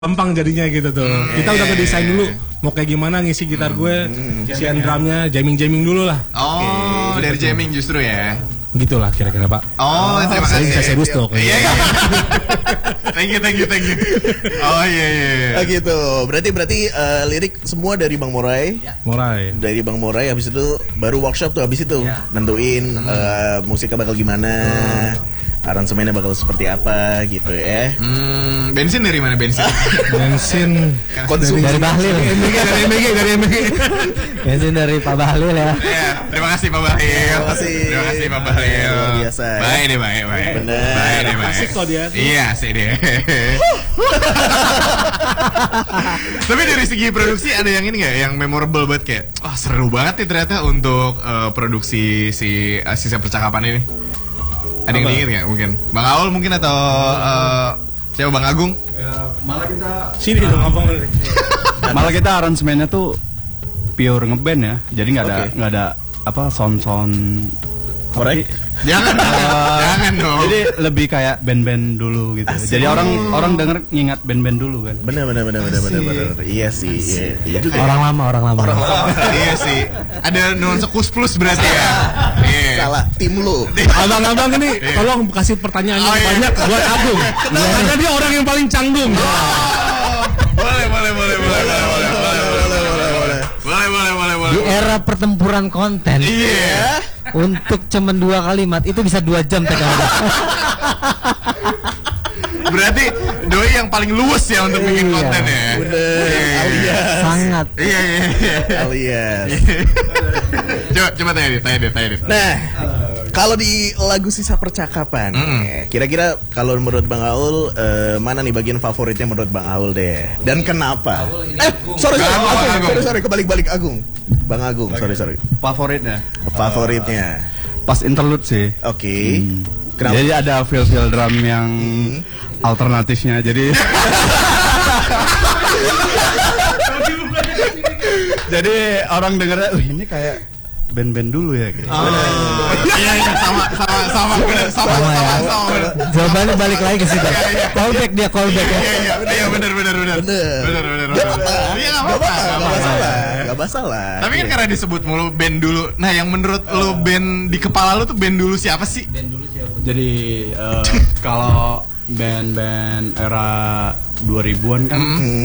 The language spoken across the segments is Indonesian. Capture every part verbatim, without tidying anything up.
gampang jadinya gitu tuh. Hmm, kita udah ngedesain dulu mau kayak gimana ngisi gitar gue, hmm, isian drumnya, jamming-jamming dulu lah. Oh, okay, dari gitu. Jamming justru ya. Gitulah kira-kira Pak. Oh, oh terima kasih. Saya serius tuh. Iya, iya. Thank you, thank you, thank you. Oh iya, iya, iya. Oh gitu. Berarti berarti uh, lirik semua dari Bang Moray. Ya. Moray. Dari Bang Moray, habis itu baru workshop tuh, habis itu ya. Nentuin hmm. uh, musiknya bakal gimana. Hmm. Aransemennya bakal seperti apa gitu ya. Hmm, bensin dari mana bensin? Bensin konsum dari Bahlil. Dari M B G, dari M B G. Bensin dari Pak Bahlil ya. Iya, terima kasih Pak Bahlil. Terima kasih. Terima kasih Pak Bahlil. Luar biasa. Baik deh, baik, baik. Bener. Baik deh, baik. Asik kok dia. Iya, asik deh. Tapi dari segi produksi ada yang ini nggak, yang memorable banget kayak, wah oh, seru banget nih ternyata untuk uh, produksi si uh, sisa percakapan ini. Ada yang diingat nggak mungkin? Bang Aul mungkin atau uh, siapa Bang Agung? Ya, malah kita sini dong abang. Malah kita aransemennya tuh pure ngeband ya. Jadi nggak ada nggak okay. ada apa sound-sound korek. Jangan, uh, jangan dong. Jadi lebih kayak band-band dulu gitu. Asik. Jadi orang orang denger ngingat band-band dulu kan. Bener bener bener bener bener bener. Iya sih. Iya, iya juga. Orang lama orang lama. Orang lama. Iya sih. Ada nuansa kus plus berarti ya. Yeah. Salah tim lu. Abang-abang ini yeah. tolong kasih pertanyaan yang oh, banyak iya. buat Agung. Karena dia orang yang paling canggung. Oh. Boleh boleh boleh boleh boleh boleh boleh boleh boleh boleh boleh boleh. Di era pertempuran konten. Iya. Yeah. Untuk cuman dua kalimat itu bisa dua jam T K. Berarti Doi yang paling luwes ya untuk bikin konten ya. Bener. Alias. Sangat. Iya iya iya. Alias. Coba coba tanya deh, tanya deh, tanya deh. Nah, kalau di lagu Sisa Percakapan, mm. kira-kira kalau menurut Bang Aul uh, mana nih bagian favoritnya menurut Bang Aul deh? Dan kenapa? Eh, sorry sorry, Agung, Agung, Agung. sorry sorry, kebalik-balik Agung. Bang Agung, sorry sorry. Favoritnya? Favoritnya. Uh, pas interlude sih. Oke. Okay. Hmm. Jadi ada feel-feel drum yang hmm. alternatifnya. Jadi Jadi orang dengarnya, "Wih, ini kayak band-band dulu ya." Gitu. Oh. Iya iya sama sama sama benar sama sama ya. sama. Jawabannya balik lagi ke situ. Callback dia callback ya. Iya iya iya benar benar benar. Benar benar benar. Iya enggak apa-apa. Enggak masalah. Enggak masalah. Tapi kan karena disebut mulu band dulu. Nah, yang menurut lu band di kepala lu tuh band dulu siapa sih? Band dulu siapa? Jadi uh, kalau band-band era dua ribuan kan mm-hmm.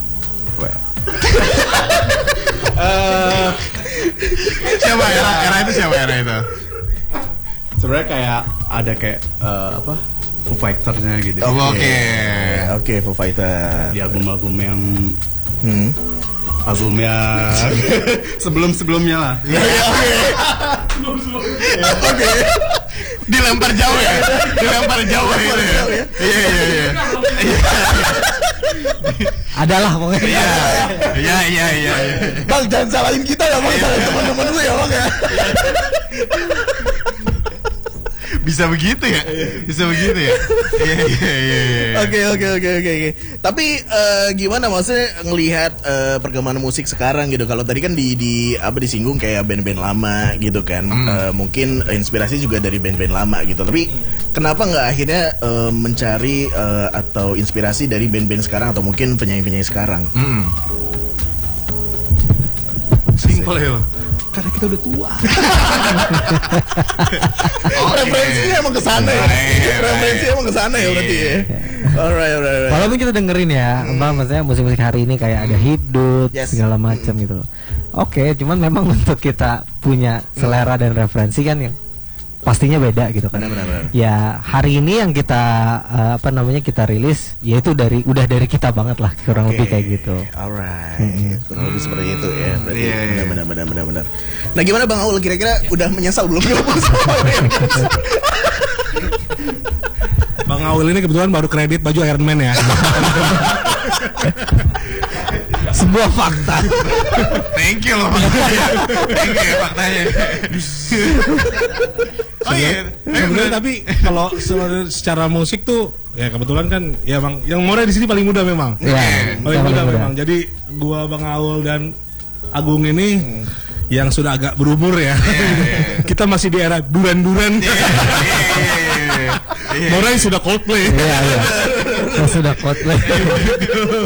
uh, siapa era era itu siapa era itu? Sebenarnya kayak ada kayak uh, apa Foo Fighter-nya gitu. Oke. Oke, okay. okay, Foo Fighter. Di album-album yang hmm. albumnya sebelum-sebelumnya lah. Oke. Oke. Dilempar jauh ya. Dilempar jauh ya. Iya iya iya. Adalah pokoknya. Iya. Iya iya iya. Bang, jangan salahin kita ya, Bang. Salahin teman-teman lu ya, Bang ya. Bisa begitu ya? Bisa begitu ya? Iya iya iya. Oke oke oke oke oke. Tapi uh, gimana maksudnya ngelihat uh, perkembangan musik sekarang gitu? Kalau tadi kan di di apa disinggung kayak band-band lama gitu kan. Hmm. Uh, mungkin inspirasi juga dari band-band lama gitu. Tapi kenapa nggak akhirnya uh, mencari uh, atau inspirasi dari band-band sekarang atau mungkin penyanyi-penyanyi sekarang? Hmm. Simpel ya. Karena kita udah tua. Oh, referensinya emang kesana ya. Referensinya emang kesana ya berarti ya. Alright, alright, alright. Walaupun kita dengerin ya, hmm. apa maksudnya musik-musik hari ini kayak ada hipdut yes. segala macam hmm. gitu. Oke, cuman memang untuk kita punya selera dan referensi kan yang pastinya beda gitu kan. Benar, benar. Ya hari ini yang kita uh, apa namanya kita rilis, yaitu dari udah dari kita banget lah kurang okay. lebih kayak gitu. Alright, hmm. kurang lebih seperti itu ya. Berarti yeah. benar, benar, benar, benar. Nah gimana Bang Aul kira-kira udah menyesal belum? Bang Aul ini kebetulan baru kredit baju Iron Man ya. Sebuah fakta. Thank you loh. Thank you faktanya. Oh iya, sebenarnya tapi kalau secara musik tuh ya kebetulan kan ya Bang, yang Moray di sini paling muda memang. Iya, paling muda memang. Jadi gua Bang Aul dan Agung ini hmm. yang sudah agak berumur ya. Yeah, yeah. Kita masih di era duran-duran. Yeah, yeah, yeah, yeah. Moray sudah Coldplay. Iya, iya. sudah Coldplay.